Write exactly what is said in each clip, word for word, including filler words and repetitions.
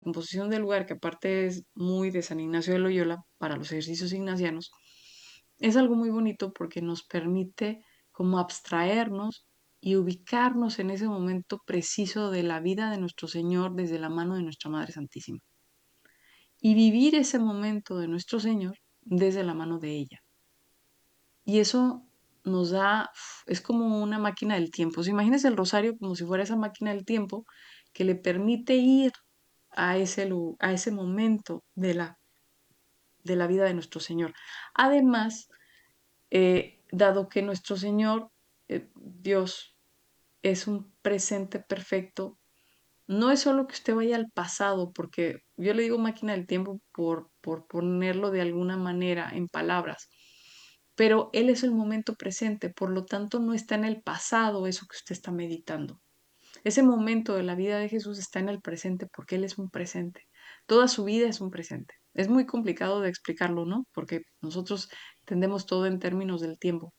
composición del lugar, que aparte es muy de San Ignacio de Loyola para los ejercicios ignacianos, es algo muy bonito porque nos permite como abstraernos y ubicarnos en ese momento preciso de la vida de nuestro Señor desde la mano de nuestra Madre Santísima y vivir ese momento de nuestro Señor desde la mano de ella. Y eso nos da, es como una máquina del tiempo. O sea, imagínense el rosario como si fuera esa máquina del tiempo que le permite ir a ese, lu- a ese momento de la, de la vida de nuestro Señor. Además, eh, dado que nuestro Señor, eh, Dios, es un presente perfecto, no es solo que usted vaya al pasado, porque yo le digo máquina del tiempo por, por ponerlo de alguna manera en palabras, pero Él es el momento presente, por lo tanto no está en el pasado eso que usted está meditando. Ese momento de la vida de Jesús está en el presente porque Él es un presente. Toda su vida es un presente. Es muy complicado de explicarlo, ¿no? Porque nosotros entendemos todo en términos del tiempo.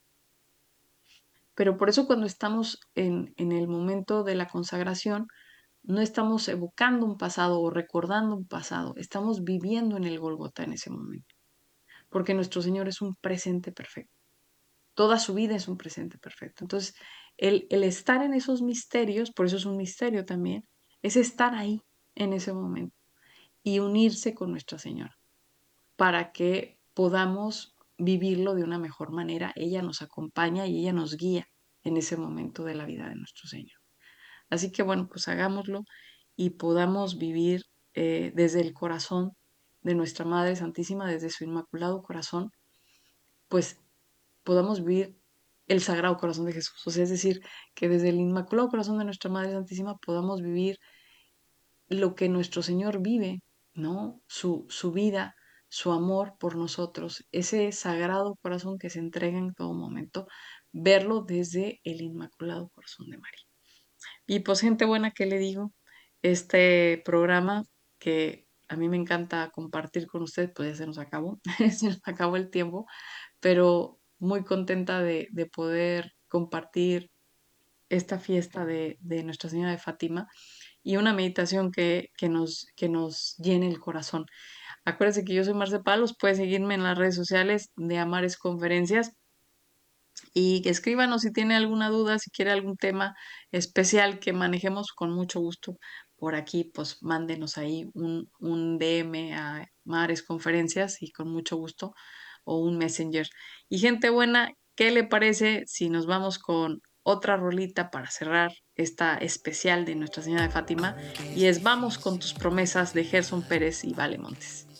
Pero por eso cuando estamos en, en el momento de la consagración, no estamos evocando un pasado o recordando un pasado, estamos viviendo en el Golgota en ese momento, porque nuestro Señor es un presente perfecto. Toda su vida es un presente perfecto. Entonces, el, el estar en esos misterios, por eso es un misterio también, es estar ahí en ese momento y unirse con Nuestra Señora para que podamos vivirlo de una mejor manera. Ella nos acompaña y ella nos guía en ese momento de la vida de nuestro Señor. Así que bueno, pues hagámoslo y podamos vivir eh, desde el corazón de nuestra Madre Santísima, desde su Inmaculado Corazón, pues podamos vivir el Sagrado Corazón de Jesús. O sea, es decir, que desde el Inmaculado Corazón de nuestra Madre Santísima podamos vivir lo que nuestro Señor vive, ¿no? Su, su vida, su amor por nosotros, ese Sagrado Corazón que se entrega en todo momento, verlo desde el Inmaculado Corazón de María. Y pues gente buena, ¿qué le digo? Este programa que a mí me encanta compartir con ustedes, pues ya se nos acabó, se nos acabó el tiempo, pero muy contenta de, de poder compartir esta fiesta de, de Nuestra Señora de Fátima y una meditación que, que, nos, que nos llene el corazón. Acuérdense que yo soy Marce Palos, puede seguirme en las redes sociales de Amares Conferencias y que escríbanos si tiene alguna duda, si quiere algún tema especial que manejemos con mucho gusto por aquí, pues mándenos ahí un, un D M a Mares Conferencias y con mucho gusto o un Messenger. Y gente buena, ¿qué le parece si nos vamos con otra rolita para cerrar esta especial de Nuestra Señora de Fátima? Y es Vamos con tus promesas de Gerson Pérez y Vale Montes.